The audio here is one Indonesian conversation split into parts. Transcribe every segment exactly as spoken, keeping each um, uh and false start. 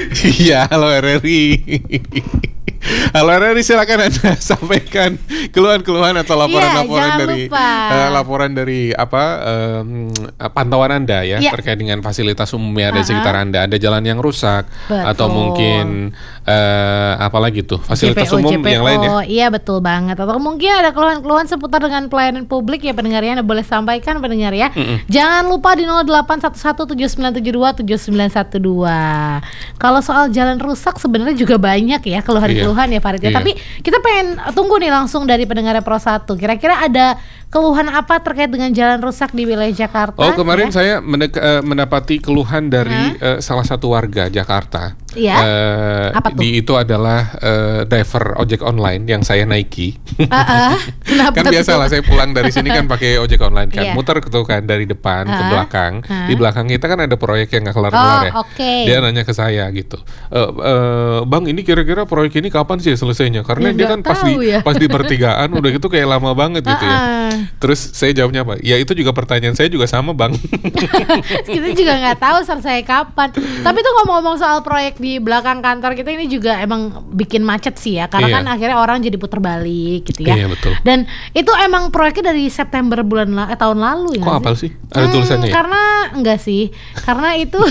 Iya, halo R R I. Halo R R I, silakan Anda sampaikan keluhan-keluhan atau laporan-laporan ya, dari uh, laporan dari apa um, pantauan Anda ya, ya terkait dengan fasilitas umum yang ada di sekitar Anda. Ada jalan yang rusak. Betul. Atau mungkin uh, apa lagi tuh fasilitas J P O, umum J P O, yang lain ya. Iya betul banget. Atau mungkin ada keluhan-keluhan seputar dengan pelayanan publik ya pendengarnya, Anda boleh sampaikan pendengar ya. Mm-mm. Jangan lupa di nol delapan satu satu tujuh sembilan tujuh dua tujuh sembilan satu dua. Kalau soal jalan rusak sebenarnya juga banyak ya keluhan-keluhan. Iya. Ya Farid ya. Iya. Tapi kita pengen tunggu nih langsung dari pendengar Pro satu. Kira-kira ada keluhan apa terkait dengan jalan rusak di wilayah Jakarta? Oh kemarin ya? Saya mendek- uh, mendapati keluhan dari uh, salah satu warga Jakarta. Iya. Uh, apa tuh? Di itu adalah uh, driver ojek online yang saya naiki. Uh-uh. Kan biasalah saya pulang dari sini kan pakai ojek online kan, yeah. muter gitu kan dari depan uh-huh. ke belakang. Uh-huh. Di belakang kita kan ada proyek yang nggak kelar-kelar oh, ya. Okay. Dia nanya ke saya gitu, e, e, bang ini kira-kira proyek ini kapan sih selesainya? Karena ya, dia kan pas di ya. pas di pertigaan udah gitu kayak lama banget gitu uh-uh. ya. Terus saya jawabnya apa? Ya itu juga pertanyaan saya juga sama bang. Kita juga nggak tahu selesai kapan. Tapi tuh ngomong-ngomong soal proyek di belakang kantor kita ini juga emang bikin macet sih ya. Karena iya. kan akhirnya orang jadi puter balik gitu ya. Iya betul. Dan itu emang proyeknya dari September bulan la- eh, tahun lalu ya. Kok apal sih? Ada hmm, tulisannya ya? Karena enggak sih. Karena itu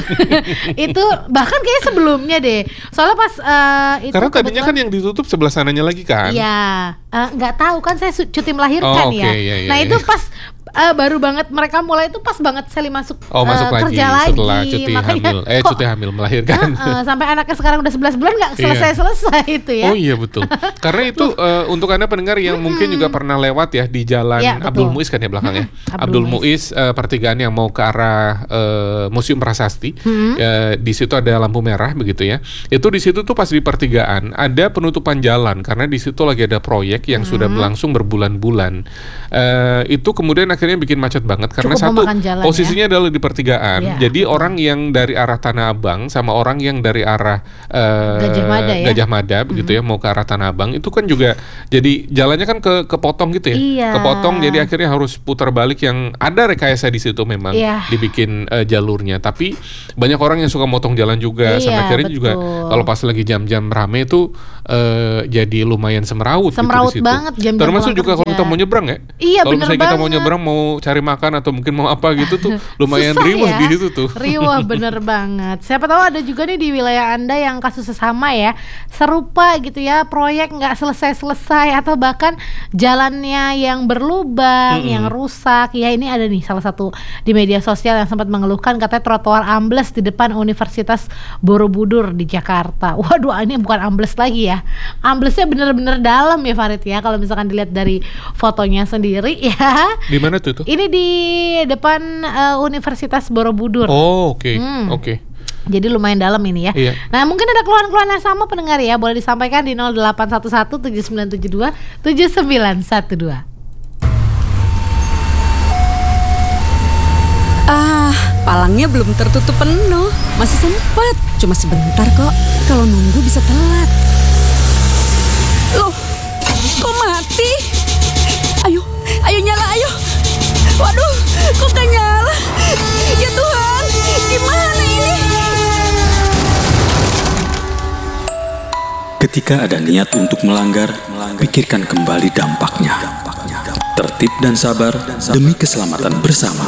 itu bahkan kayaknya sebelumnya deh. Soalnya pas uh, itu karena tadinya kan yang ditutup sebelah sananya lagi kan. Iya. Uh, nggak tahu kan saya su- cuti melahirkan oh, okay, ya. Iya, iya, nah iya. itu pas uh, baru banget mereka mulai itu pas banget Sally masuk, oh, masuk uh, lagi, kerja lagi setelah cuti makanya, hamil eh kok, cuti hamil melahirkan uh, uh, sampai anaknya sekarang udah sebelas bulan nggak selesai-selesai itu ya. Oh iya betul. Karena itu uh, untuk Anda pendengar yang hmm. mungkin juga pernah lewat ya di jalan ya, Abdul Muiz kan ya belakangnya. Hmm. Abdul, Abdul Muiz uh, pertigaan yang mau ke arah uh, Museum Prasasti. Hmm. Uh, di situ ada lampu merah begitu ya. Itu di situ tuh pas di pertigaan ada penutupan jalan karena di situ lagi ada proyek yang hmm. sudah berlangsung berbulan-bulan. Uh, itu kemudian akhirnya bikin macet banget karena cukup satu posisinya ya? adalah di pertigaan. Ya, jadi betul. Orang yang dari arah Tanah Abang sama orang yang dari arah uh, Gajah Mada ya. Gajah Mada mm-hmm. begitu ya mau ke arah Tanah Abang itu kan juga jadi jalannya kan ke kepotong gitu ya. Iya. Kepotong jadi akhirnya harus putar balik yang ada rekayasa di situ memang iya. dibikin uh, jalurnya. Tapi banyak orang yang suka motong jalan juga iya, sampai akhirnya betul. juga kalau pas lagi jam-jam rame itu uh, jadi lumayan semeraut, semeraut gitu di situ. Banget jam-jam termasuk juga kalau kita mau nyebrang ya. Iya, kalau misalnya banget. kita mau nyebrang mau cari makan atau mungkin mau apa gitu tuh lumayan riwah ya? Di situ tuh. Riwah bener banget. Siapa tahu ada juga nih di wilayah Anda yang kasusnya sama ya, serupa gitu ya, proyek nggak selesai-selesai atau bahkan jalannya yang berlubang, mm-hmm. yang rusak. Ya ini ada nih salah satu di media sosial yang sempat mengeluhkan katanya trotoar ambles di depan Universitas Borobudur di Jakarta. Waduh, ini bukan ambles lagi ya. Amblesnya bener-bener dalam ya Farid ya, kalau misalkan dilihat dari fotonya sendiri ya. Di mana tuh tuh? Ini di depan uh, Universitas Borobudur. Oh, oke. Okay. Hmm. Oke. Okay. Jadi lumayan dalam ini ya. Iya. Nah, mungkin ada keluhan-keluhan yang sama pendengar ya, boleh disampaikan di nol delapan satu satu tujuh sembilan tujuh dua tujuh sembilan satu dua. Ah, palangnya belum tertutup penuh. Masih sempat. Cuma sebentar kok. Kalau nunggu bisa telat. Loh, kok mati? Ayo, ayo nyala, ayo. Waduh, kok gak nyala? Ya Tuhan, gimana ini? Ketika ada niat untuk melanggar, pikirkan kembali dampaknya. Tertib dan sabar demi keselamatan bersama.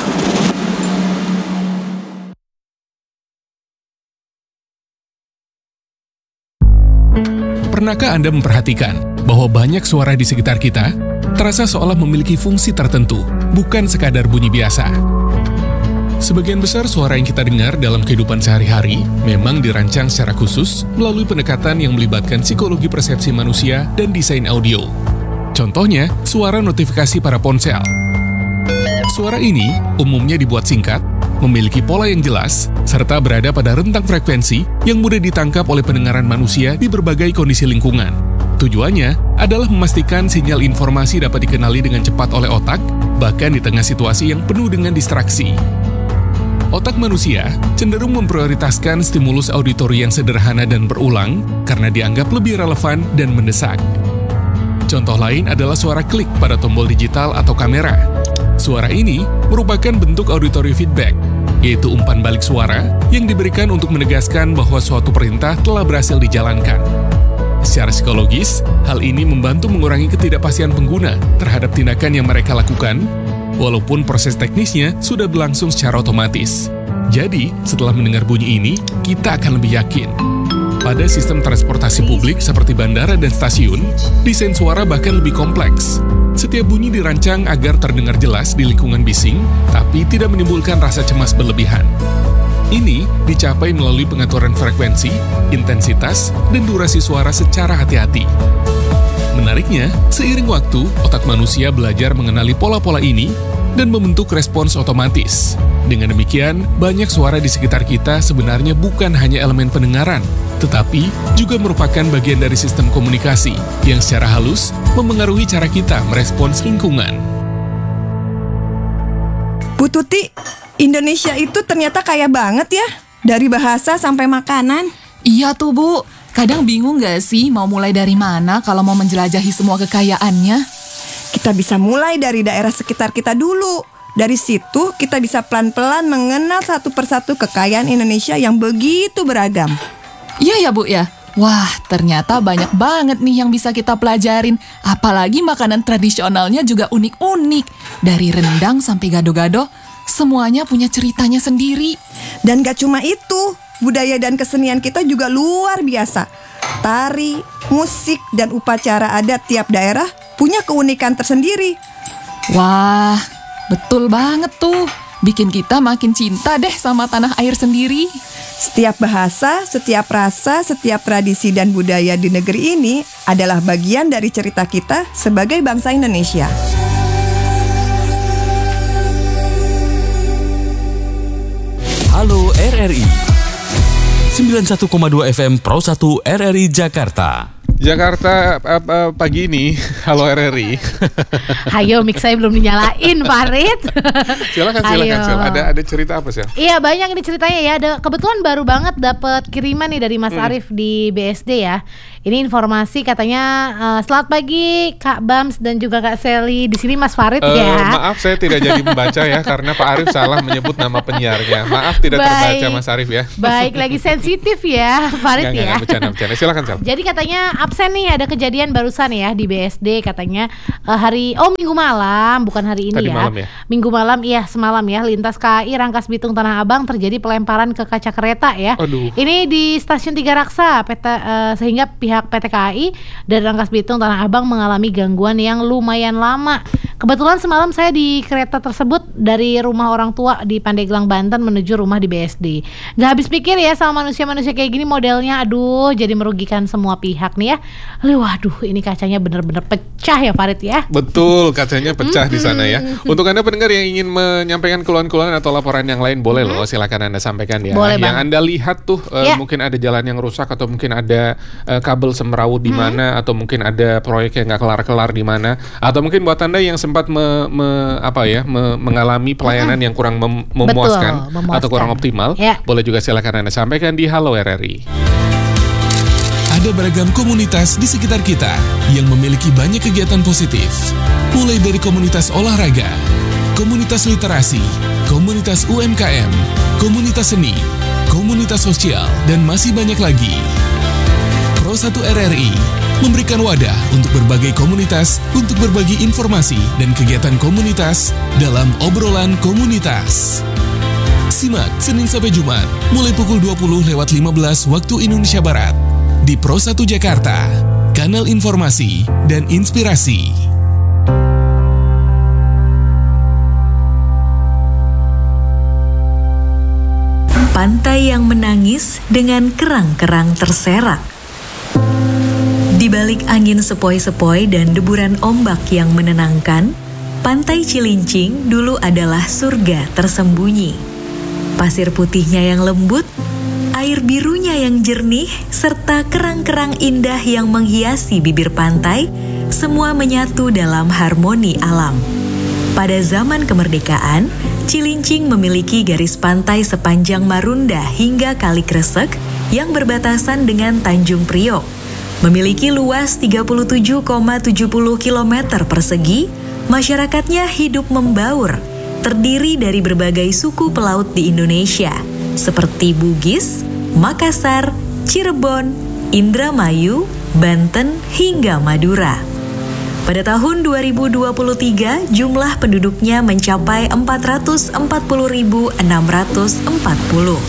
Pernahkah Anda memperhatikan bahwa banyak suara di sekitar kita terasa seolah memiliki fungsi tertentu, bukan sekadar bunyi biasa? Sebagian besar suara yang kita dengar dalam kehidupan sehari-hari memang dirancang secara khusus melalui pendekatan yang melibatkan psikologi persepsi manusia dan desain audio. Contohnya, suara notifikasi para ponsel. Suara ini umumnya dibuat singkat, memiliki pola yang jelas, serta berada pada rentang frekuensi yang mudah ditangkap oleh pendengaran manusia di berbagai kondisi lingkungan. Tujuannya adalah memastikan sinyal informasi dapat dikenali dengan cepat oleh otak, bahkan di tengah situasi yang penuh dengan distraksi. Otak manusia cenderung memprioritaskan stimulus auditori yang sederhana dan berulang karena dianggap lebih relevan dan mendesak. Contoh lain adalah suara klik pada tombol digital atau kamera. Suara ini merupakan bentuk auditory feedback, yaitu umpan balik suara yang diberikan untuk menegaskan bahwa suatu perintah telah berhasil dijalankan. Secara psikologis, hal ini membantu mengurangi ketidakpastian pengguna terhadap tindakan yang mereka lakukan, walaupun proses teknisnya sudah berlangsung secara otomatis. Jadi, setelah mendengar bunyi ini, kita akan lebih yakin. Pada sistem transportasi publik seperti bandara dan stasiun, desain suara bahkan lebih kompleks. Setiap bunyi dirancang agar terdengar jelas di lingkungan bising, tapi tidak menimbulkan rasa cemas berlebihan. Ini dicapai melalui pengaturan frekuensi, intensitas, dan durasi suara secara hati-hati. Menariknya, seiring waktu, otak manusia belajar mengenali pola-pola ini dan membentuk respons otomatis. Dengan demikian, banyak suara di sekitar kita sebenarnya bukan hanya elemen pendengaran, tetapi juga merupakan bagian dari sistem komunikasi yang secara halus memengaruhi cara kita merespons lingkungan. Bu Tuti, Indonesia itu ternyata kaya banget ya, dari bahasa sampai makanan. Iya tuh Bu, kadang bingung gak sih mau mulai dari mana kalau mau menjelajahi semua kekayaannya? Kita bisa mulai dari daerah sekitar kita dulu. Dari situ kita bisa pelan-pelan mengenal satu persatu kekayaan Indonesia yang begitu beragam. Iya ya Bu ya, wah ternyata banyak banget nih yang bisa kita pelajarin. Apalagi makanan tradisionalnya juga unik-unik. Dari rendang sampai gado-gado, semuanya punya ceritanya sendiri. Dan gak cuma itu, budaya dan kesenian kita juga luar biasa. Tari, musik, dan upacara adat tiap daerah punya keunikan tersendiri. Wah, betul banget tuh. Bikin kita makin cinta deh sama tanah air sendiri. Setiap bahasa, setiap rasa, setiap tradisi dan budaya di negeri ini adalah bagian dari cerita kita sebagai bangsa Indonesia. Halo R R I sembilan puluh satu koma dua F M Pro satu R R I Jakarta. Jakarta uh, uh, pagi ini, halo R R I. Hayo, mic saya belum dinyalain, Farid. Silakan, silakan, silakan. Ada ada cerita apa sih? Iya, banyak ini ceritanya ya. Ada kebetulan baru banget dapat kiriman nih dari Mas hmm. Arif di B S D ya. Ini informasi katanya uh, selamat pagi Kak Bams dan juga Kak Sally. Di sini Mas Farid uh, ya. Maaf saya tidak jadi membaca ya karena Pak Arif salah menyebut nama penyiarnya. Maaf tidak Baik. terbaca Mas Arif ya. Baik, lagi sensitif ya Farid gak, ya. Gak, bercanda, bercanda. Silakan, silakan. Jadi katanya absen nih, ada kejadian barusan ya di B S D katanya uh, hari oh minggu malam, bukan hari ini. Tadi ya. Malam ya. Minggu malam iya semalam ya, lintas K A I Rangkas Bitung Tanah Abang terjadi pelemparan ke kaca kereta ya. Aduh. Ini di Stasiun Tiga Raksa P T, uh, sehingga pihak P T K A I dan Rangkas Bitung Tanah Abang mengalami gangguan yang lumayan lama. Kebetulan semalam saya di kereta tersebut dari rumah orang tua di Pandeglang, Banten menuju rumah di B S D. Gak habis pikir ya sama manusia-manusia kayak gini modelnya, aduh jadi merugikan semua pihak nih ya. Waduh, ini kacanya bener-bener pecah ya Farid ya. Betul, kacanya pecah mm-hmm. di sana ya. Untuk Anda pendengar yang ingin menyampaikan keluhan-keluhan atau laporan yang lain, boleh mm-hmm. loh, silakan Anda sampaikan ya. Boleh, yang bang. Anda lihat tuh uh, yeah. mungkin ada jalan yang rusak atau mungkin ada uh, kabel semrawut di mana mm-hmm. atau mungkin ada proyek yang nggak kelar-kelar di mana, atau mungkin buat Anda yang sempat me, me, apa ya me, mengalami pelayanan mm-hmm. yang kurang mem, memuaskan, Betul, memuaskan atau kurang optimal, yeah. boleh juga silakan Anda sampaikan di Halo R R I. Ada beragam komunitas di sekitar kita yang memiliki banyak kegiatan positif. Mulai dari komunitas olahraga, komunitas literasi, komunitas U M K M, komunitas seni, komunitas sosial, dan masih banyak lagi. Pro satu R R I memberikan wadah untuk berbagai komunitas untuk berbagi informasi dan kegiatan komunitas dalam obrolan komunitas. Simak Senin sampai Jumat mulai pukul dua puluh lewat lima belas waktu Indonesia Barat di Pro satu Jakarta, kanal informasi dan inspirasi. Pantai yang menangis dengan kerang-kerang terserak. Di balik angin sepoi-sepoi dan deburan ombak yang menenangkan, Pantai Cilincing dulu adalah surga tersembunyi. Pasir putihnya yang lembut, air birunya yang jernih, serta kerang-kerang indah yang menghiasi bibir pantai, semua menyatu dalam harmoni alam. Pada zaman kemerdekaan, Cilincing memiliki garis pantai sepanjang Marunda hingga Kali Kresek yang berbatasan dengan Tanjung Priok. Memiliki luas tiga puluh tujuh koma tujuh puluh kilometer persegi, masyarakatnya hidup membaur, terdiri dari berbagai suku pelaut di Indonesia, seperti Bugis, Makassar, Cirebon, Indramayu, Banten, hingga Madura. Pada tahun dua ribu dua puluh tiga, jumlah penduduknya mencapai empat ratus empat puluh ribu enam ratus empat puluh.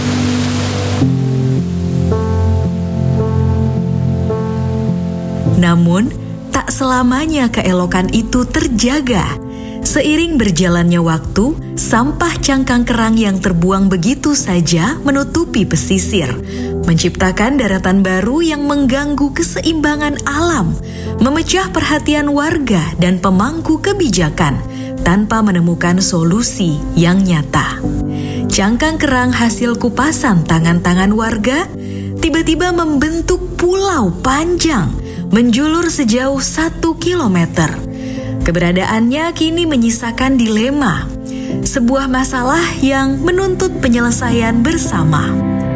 Namun, tak selamanya keelokan itu terjaga. Seiring berjalannya waktu, sampah cangkang kerang yang terbuang begitu saja menutupi pesisir, menciptakan daratan baru yang mengganggu keseimbangan alam, memecah perhatian warga dan pemangku kebijakan, tanpa menemukan solusi yang nyata. Cangkang kerang hasil kupasan tangan-tangan warga tiba-tiba membentuk pulau panjang, menjulur sejauh satu kilometer. Keberadaannya kini menyisakan dilema, sebuah masalah yang menuntut penyelesaian bersama.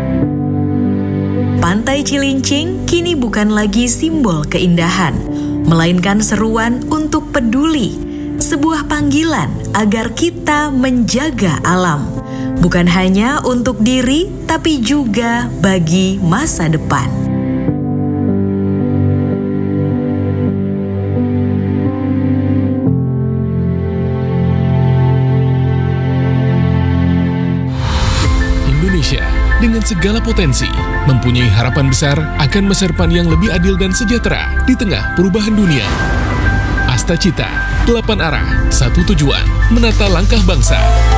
Pantai Cilincing kini bukan lagi simbol keindahan, melainkan seruan untuk peduli, sebuah panggilan agar kita menjaga alam, bukan hanya untuk diri, tapi juga bagi masa depan. Indonesia dengan segala potensi mempunyai harapan besar akan masa depan yang lebih adil dan sejahtera di tengah perubahan dunia. Asta Cita, delapan arah, satu tujuan, menata langkah bangsa.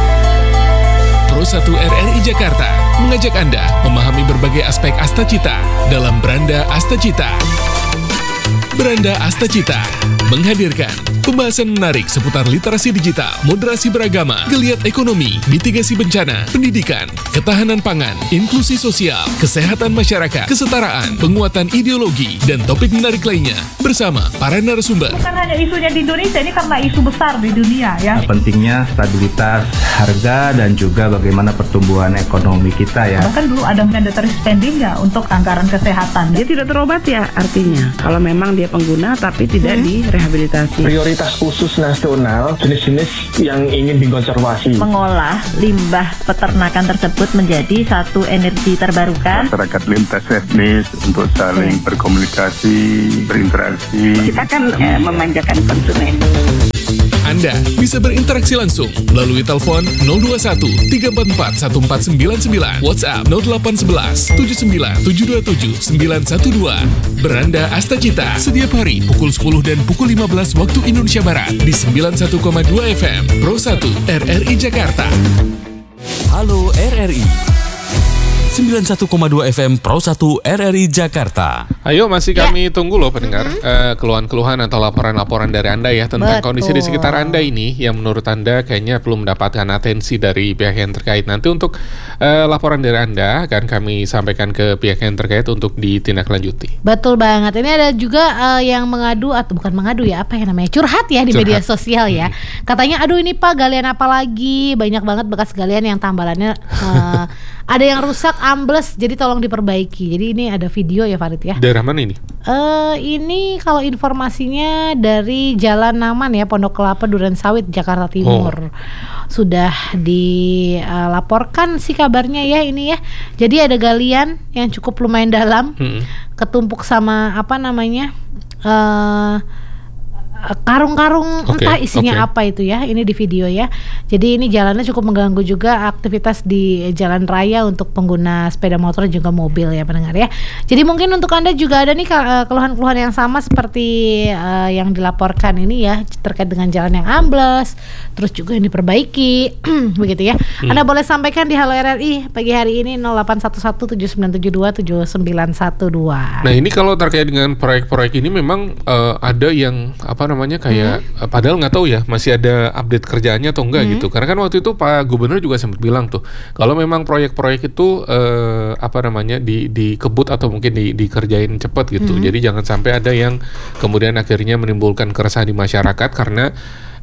Pro satu R R I Jakarta mengajak Anda memahami berbagai aspek Asta Cita dalam Beranda Asta Cita. Beranda Asta Cita menghadirkan pembahasan menarik seputar literasi digital, moderasi beragama, geliat ekonomi, mitigasi bencana, pendidikan, ketahanan pangan, inklusi sosial, kesehatan masyarakat, kesetaraan, penguatan ideologi, dan topik menarik lainnya bersama para narasumber. Bukan hanya isunya di Indonesia, ini karena isu besar di dunia ya. Pentingnya stabilitas harga dan juga bagaimana pertumbuhan ekonomi kita ya. Bahkan dulu ada mandatory spending ya untuk anggaran kesehatan. Dia tidak terobat ya artinya. Kalau memang dia pengguna tapi tidak hmm. direhabilitasi. Prioritas khusus nasional jenis-jenis yang ingin dikonservasi. Mengolah limbah peternakan tersebut menjadi satu energi terbarukan. Masyarakat lintas etnis untuk saling hmm. berkomunikasi, berinteraksi. Kita kan eh, memanjakan konsumen. Anda bisa berinteraksi langsung melalui telepon nol dua satu tiga empat empat satu empat sembilan sembilan, WhatsApp nol delapan satu satu tujuh sembilan tujuh dua tujuh sembilan satu dua. Beranda Asta Cita setiap hari pukul sepuluh dan pukul lima belas waktu Indonesia Barat di sembilan puluh satu koma dua F M Pro satu R R I Jakarta. Halo R R I sembilan puluh satu koma dua F M Pro satu R R I Jakarta. Ayo masih kami ya. tunggu loh pendengar mm-hmm. uh, keluhan-keluhan atau laporan-laporan dari Anda ya tentang Betul. kondisi di sekitar Anda ini yang menurut Anda kayaknya belum mendapatkan atensi dari pihak yang terkait. Nanti untuk uh, laporan dari Anda akan kami sampaikan ke pihak yang terkait untuk ditindaklanjuti. Betul banget. Ini ada juga uh, yang mengadu atau bukan mengadu ya, apa yang namanya? Curhat ya di curhat. media sosial ya. Hmm. Katanya aduh ini Pak galian apa lagi? Banyak banget bekas galian yang tambalannya uh, ada yang rusak, ambles, jadi tolong diperbaiki. Jadi ini ada video ya Farid ya. Daerah mana ini? Uh, ini kalau informasinya dari Jalan Naman ya, Pondok Kelapa, Duren Sawit, Jakarta Timur. Oh. Sudah dilaporkan sih kabarnya ya ini ya. Jadi ada galian yang cukup lumayan dalam, hmm. ketumpuk sama apa namanya? Uh, karung-karung okay, entah isinya okay. apa itu ya, ini di video ya. Jadi ini jalannya cukup mengganggu juga aktivitas di jalan raya untuk pengguna sepeda motor dan juga mobil ya pendengar ya. Jadi mungkin untuk Anda juga ada nih keluhan-keluhan yang sama seperti uh, yang dilaporkan ini ya, terkait dengan jalan yang ambles, terus juga yang diperbaiki begitu ya. Hmm. Anda boleh sampaikan di Halo R R I pagi hari ini nol delapan satu satu tujuh sembilan tujuh dua tujuh sembilan satu dua. Nah ini kalau terkait dengan proyek-proyek ini memang uh, ada yang apa namanya kayak hmm. padahal nggak tahu ya masih ada update kerjaannya atau enggak hmm. gitu. Karena kan waktu itu Pak Gubernur juga sempat bilang tuh kalau memang proyek-proyek itu uh, apa namanya di dikebut atau mungkin di, dikerjain cepat gitu. Hmm. Jadi jangan sampai ada yang kemudian akhirnya menimbulkan keresahan di masyarakat karena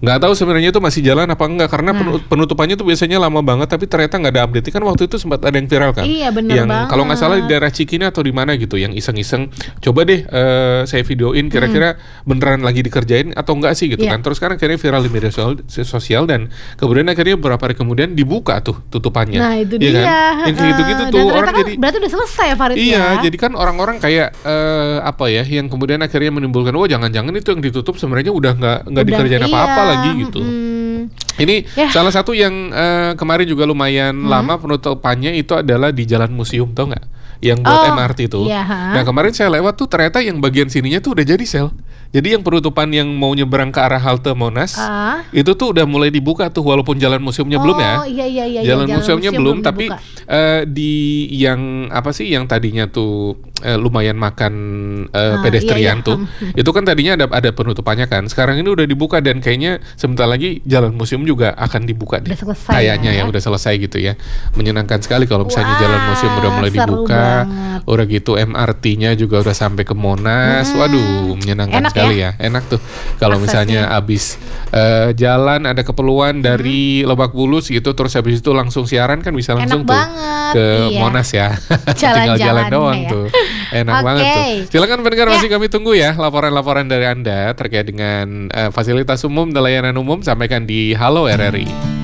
nggak tahu sebenarnya itu masih jalan apa enggak karena nah. penutupannya tuh biasanya lama banget tapi ternyata nggak ada update. Kan waktu itu sempat ada yang viral kan? Iya benar banget. Yang kalau nggak salah di daerah Cikini atau di mana gitu, yang iseng-iseng coba deh uh, saya videoin kira-kira hmm. beneran lagi dikerjain atau enggak sih gitu yeah. kan? Terus sekarang akhirnya viral di media sosial dan kemudian akhirnya beberapa hari kemudian dibuka tuh tutupannya. Nah itu ya dia. Kan? Yang kayak gitu-gitu tuh orang kan jadi. Berarti udah selesai ya Farid iya, ya? Iya, jadi kan orang-orang kayak uh, apa ya, yang kemudian akhirnya menimbulkan, oh jangan-jangan itu yang ditutup sebenarnya udah nggak nggak dikerjain apa-apa iya. lagi gitu. Hmm. Ini yeah. salah satu yang uh, kemarin juga lumayan hmm. lama penutupannya itu adalah di Jalan Museum, tau nggak? Yang buat oh, M R T itu. Iya, nah kemarin saya lewat tuh ternyata yang bagian sininya tuh udah jadi sel. Jadi yang penutupan yang mau nyeberang ke arah halte Monas uh. itu tuh udah mulai dibuka tuh walaupun jalan museumnya oh, belum ya. Iya, iya, iya, jalan, jalan museumnya museum belum, belum tapi uh, di yang apa sih yang tadinya tuh uh, lumayan makan uh, uh, pedestrian iya, iya. tuh. Itu kan tadinya ada ada penutupannya kan. Sekarang ini udah dibuka dan kayaknya sebentar lagi jalan museum juga akan dibuka deh. Kayaknya ya, ya udah selesai gitu ya. Menyenangkan sekali kalau misalnya Wah, jalan museum udah mulai dibuka. Banget. Udah gitu M R T-nya juga udah sampai ke Monas. Hmm. Waduh, menyenangkan Enak sekali ya. ya. Enak tuh kalau misalnya abis uh, jalan ada keperluan dari hmm. Lebak Bulus gitu, terus habis itu langsung siaran kan bisa langsung Enak tuh banget, ke iya. Monas ya. Tinggal jalan doang ya. tuh. Enak okay. banget tuh. Silakan pendengar ya. Masih kami tunggu ya laporan-laporan dari Anda terkait dengan uh, fasilitas umum dan layanan umum, sampaikan di Halo R R I.